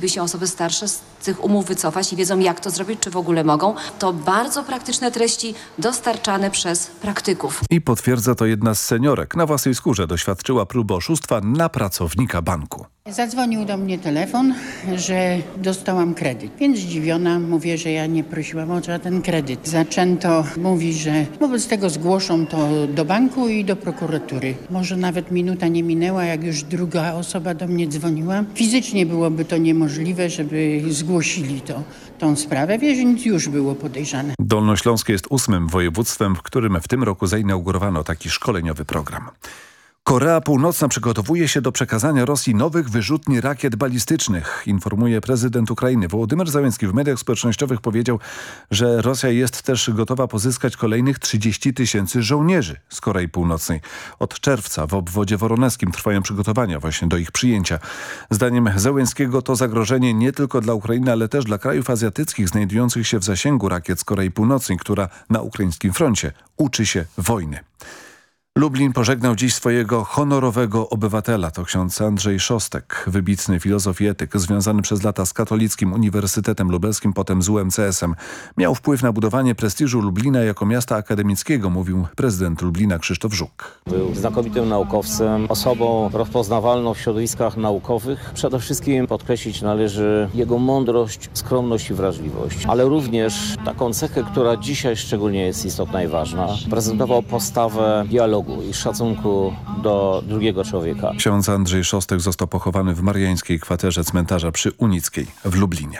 chcieliby się osoby starsze z tych umów wycofać, nie wiedzą jak to zrobić, czy w ogóle mogą. To bardzo praktyczne treści dostarczane przez praktyków. I potwierdza to jedna z seniorek. Na własnej skórze doświadczyła próby oszustwa na pracownika banku. Zadzwonił do mnie telefon, że dostałam kredyt, więc zdziwiona mówię, że ja nie prosiłam o żaden kredyt. Zaczęto mówić, że wobec tego zgłoszą to do banku i do prokuratury. Może nawet minuta nie minęła, jak już druga osoba do mnie dzwoniła. Fizycznie byłoby to niemożliwe, żeby zgłosili tą sprawę, więc już było podejrzane. Dolnośląskie jest 8. województwem, w którym w tym roku zainaugurowano taki szkoleniowy program. Korea Północna przygotowuje się do przekazania Rosji nowych wyrzutni rakiet balistycznych, informuje prezydent Ukrainy. Wołodymyr Zełenski w mediach społecznościowych powiedział, że Rosja jest też gotowa pozyskać kolejnych 30 000 żołnierzy z Korei Północnej. Od czerwca w obwodzie woronezkim trwają przygotowania właśnie do ich przyjęcia. Zdaniem Zełenskiego to zagrożenie nie tylko dla Ukrainy, ale też dla krajów azjatyckich znajdujących się w zasięgu rakiet z Korei Północnej, która na ukraińskim froncie uczy się wojny. Lublin pożegnał dziś swojego honorowego obywatela. To ksiądz Andrzej Szostek, wybitny filozof i etyk, związany przez lata z Katolickim Uniwersytetem Lubelskim, potem z UMCS-em. Miał wpływ na budowanie prestiżu Lublina jako miasta akademickiego, mówił prezydent Lublina Krzysztof Żuk. Był znakomitym naukowcem, osobą rozpoznawalną w środowiskach naukowych. Przede wszystkim podkreślić należy jego mądrość, skromność i wrażliwość, ale również taką cechę, która dzisiaj szczególnie jest istotna i ważna. Prezentował postawę dialogu i szacunku do drugiego człowieka. Ksiądz Andrzej Szostek został pochowany w mariańskiej kwaterze cmentarza przy Unickiej w Lublinie.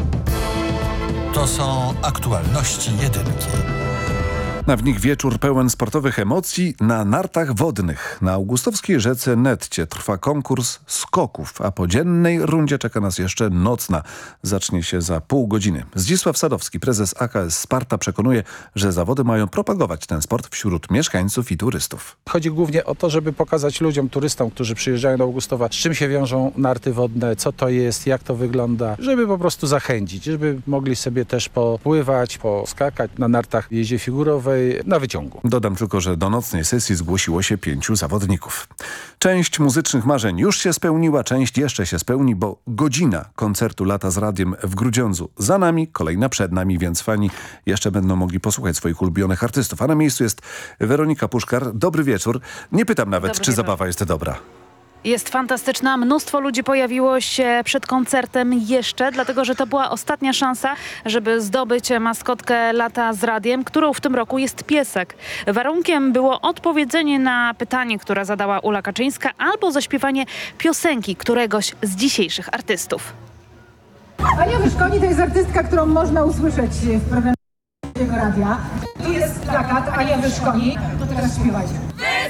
To są aktualności jedynki. W nich wieczór pełen sportowych emocji na nartach wodnych. Na augustowskiej rzece Netcie trwa konkurs skoków, a po dziennej rundzie czeka nas jeszcze nocna. Zacznie się za pół godziny. Zdzisław Sadowski, prezes AKS Sparta, przekonuje, że zawody mają propagować ten sport wśród mieszkańców i turystów. Chodzi głównie o to, żeby pokazać ludziom, turystom, którzy przyjeżdżają do Augustowa, z czym się wiążą narty wodne, co to jest, jak to wygląda, żeby po prostu zachęcić, żeby mogli sobie też popływać, poskakać na nartach w jeździe figurowej, na wyciągu. Dodam tylko, że do nocnej sesji zgłosiło się 5 zawodników. Część muzycznych marzeń już się spełniła, część jeszcze się spełni, bo godzina koncertu Lata z Radiem w Grudziądzu za nami, kolejna przed nami, więc fani jeszcze będą mogli posłuchać swoich ulubionych artystów. A na miejscu jest Weronika Puszkar. Dobry wieczór. Nie pytam nawet, Dobry czy wieczór. zabawa jest dobra. Jest fantastyczna. Mnóstwo ludzi pojawiło się przed koncertem jeszcze, dlatego że to była ostatnia szansa, żeby zdobyć maskotkę Lata z Radiem, którą w tym roku jest piesek. Warunkiem było odpowiedzenie na pytanie, które zadała Ula Kaczyńska, albo zaśpiewanie piosenki któregoś z dzisiejszych artystów. Ania Wyszkoni to jest artystka, którą można usłyszeć w programie Radia. Tu jest plakat Ania Wyszkoni, to teraz śpiewajcie.